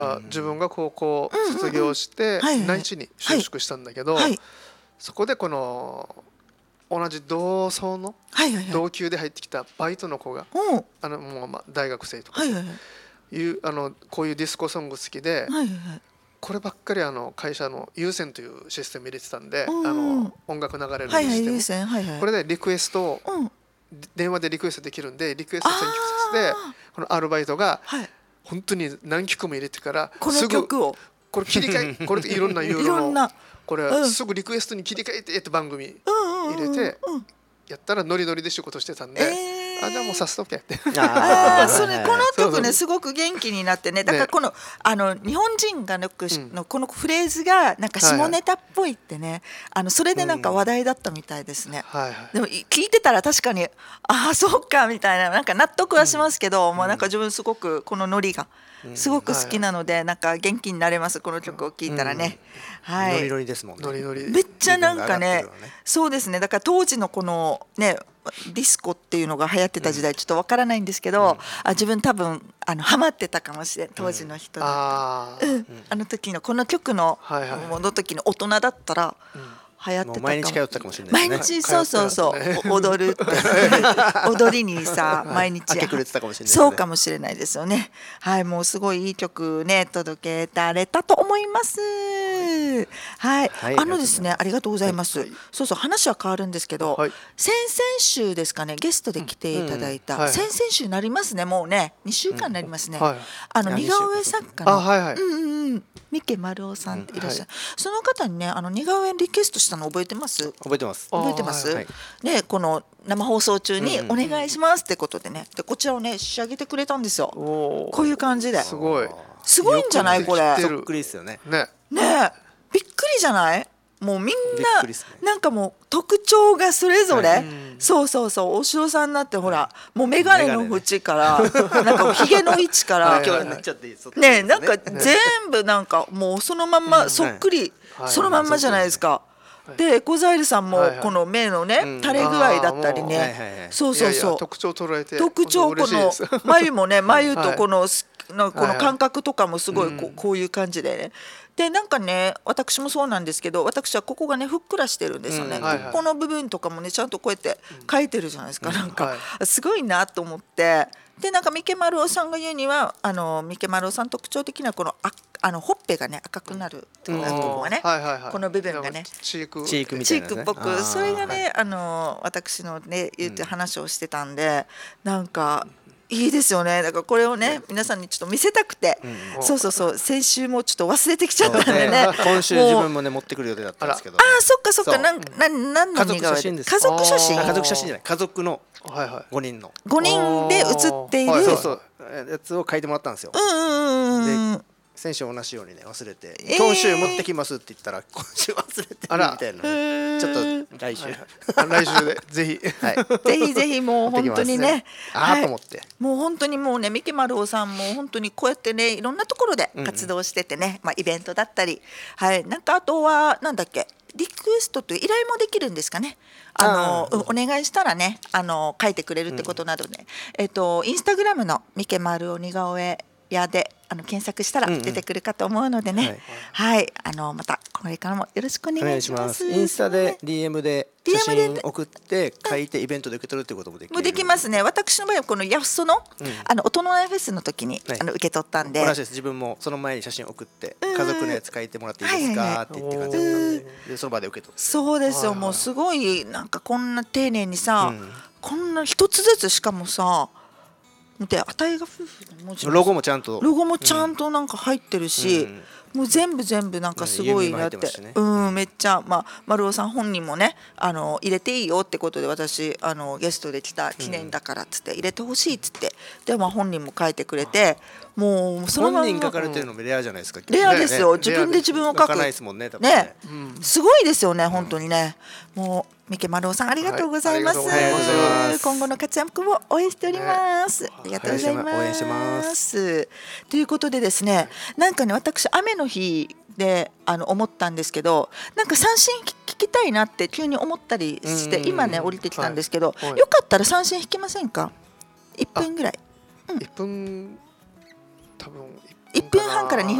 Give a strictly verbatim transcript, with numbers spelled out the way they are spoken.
うん、自分が高校卒業して内地に就職したんだけど、はいはい、そこでこの同じ同窓の同級で入ってきたバイトの子が、はいはいはい、あのもうまあ大学生とか、はいはいはい、いうあのこういうディスコソング好きで、はいはいはい、こればっかりあの会社の有線というシステム入れてたんで、うん、あの音楽流れるシステム、はいはいはいはい、これでリクエストを、うん、電話でリクエストできるんでリクエスト選曲させてこのアルバイトが本当に何曲も入れてからすぐこれ切り替えこれでいろんなユーロのこれすぐリクエストに切り替えてって番組入れてやったらノリノリで仕事してたんで、えー、あじゃあもうさっとけってあそれこの曲ねすごく元気になってねだからこの、ね、あの日本人がのこのフレーズがなんか下ネタっぽいってね、はいはい、あのそれでなんか話題だったみたいですね、うんはいはい、でも聞いてたら確かにああそうかみたいななんか納得はしますけど、うん、もうなんか自分すごくこのノリがすごく好きなので、うん、なんか元気になれますこの曲を聴いたらね、 うん、はい、ノリノリですもんね。 めっちゃなんか ね, ねそうですねだから当時のこのねディスコっていうのが流行ってた時代ちょっとわからないんですけど、うん、あ自分多分あのハマってたかもしれない当時の人だ、うん、あ, うん、あの時のこの曲 の,、はいはい、もの時の大人だったら、うん流行ってたかも毎日通ったかもしれないですね。毎日そうそうそう、ね、踊るって踊りにさ毎日明け暮れてたかもしれないですね。そうかもしれないですよね。はいもうすごいいい曲ね届けられたと思います。はい、はいはい、あのですねありがとうございます。はいはい、そうそう話は変わるんですけど、はい、先々週ですかねゲストで来ていただいた、うんうんはい、先々週になりますねもうねにしゅうかんになりますね。うんはい、あの似顔絵作家の、はいはい、うんうんうん三毛丸尾さんっていらっしゃる、うんはい、その方にねあの似顔絵リクエストしたの覚えてます？ 覚えてます覚えてます、はい、でこの生放送中にお願いしますってことでねでこちらをね仕上げてくれたんですよ。こういう感じですごいすごいんじゃないこれそっくりですよね。 ねねびっくりじゃないもうみんな、ね、なんかもう特徴がそれぞれ、はい、そうそうそうお城さんになってほらもう眼鏡の縁から、ね、なんかひげの位置からねなんか全部なんかもうそのまんまそっくり、はい、そのまんまじゃないですか。でエコザイルさんもこの目のね、はいはい、垂れ具合だったりね、はいはいはい、そうそうそういやいや特徴捉えて特徴この眉もね眉とこの、はい、のこの感覚とかもすごいこ う,、はい、こういう感じでねでなんかね私もそうなんですけど私はここがねふっくらしてるんですよね、うんはいはい、ここの部分とかもねちゃんとこうやって描いてるじゃないですか、うん、なんか、はい、すごいなと思ってでなんか三毛丸尾さんが言うにはあの三毛丸尾さん特徴的なこのああのほっぺがね赤くなるとか、うん、ここがね、はいはいはい、この部分がねチークチークみたいな、ね、 チークっぽくそれがね、はい、あの私のね言って話をしてたんで、うん、なんかいいですよねだからこれをね皆さんにちょっと見せたくて、うん、そうそうそう先週もちょっと忘れてきちゃったんでね今週自分もね持ってくる予定だったんですけど、 ああそっかそっかなんなん何の似顔絵家族写真です家族写真家族写真じゃない家族のごにんのごにんで写っている、はい、 そうそうやつを書いてもらったんですよ。うんうんうんで先週同じようにね忘れて、えー、今週持ってきますって言ったら今週忘れてるみたいな、ね、ちょっと来週、 はい、来週でぜひ、 はい、ぜひぜひもう本当にねああと思って、はい、 もう本当にもうね三毛丸尾さんも本当にこうやってねいろんなところで活動しててね、うんうんまあ、イベントだったりはいなんかあとはなんだっけリクエストという依頼もできるんですかねあのお願いしたらねあの書いてくれるってことなどで、ねうん、えっとインスタグラムの三毛丸尾似顔絵屋であの検索したら出てくるかと思うのでね、うんうん、はい、はい、あのまたこれからもよろしくお願いします。 インスタで ディーエム で写真送って書いてイベントで受け取るってこともできる。 もうできますね。私の場合はこのヤフソの、うん、あの大人のフェスの時に、はい、あの受け取ったんで。 同じです。自分もその前に写真送って家族のやつ書いてもらっていいですか、はいはいはい、って言って感じだったんで、でその場で受け取って。 そうですよ。もうすごいなんかこんな丁寧にさ、うん、こんな一つずつしかもさ。であたいが夫婦の文字ロゴもちゃんとロゴもちゃんとなんか入ってるし、うん、もう全部全部なんかすごいなって、うん、うん、めっちゃまあ丸尾さん本人もねあの入れていいよってことで私あのゲストで来た記念だからっつって入れてほしいっつってでまあ本人も書いてくれてもうそのまま本人書かれてるのもレアじゃないですか。 レアですよ、ね、自分で自分を書くないですもんね多分ね、 ね、うん、すごいですよね本当にね、うん、もう三毛丸尾さんありがとうございます、はい、今後の活躍も応援しております、ね、ありがとうございます、 応援してますということでですねなんかね私雨の日であの思ったんですけどなんか三振聞きたいなって急に思ったりして今ね降りてきたんですけど、はいはい、よかったら三振弾きませんかいっぷんぐらい、 うん、いっぷん多分いっいっぷんはんからに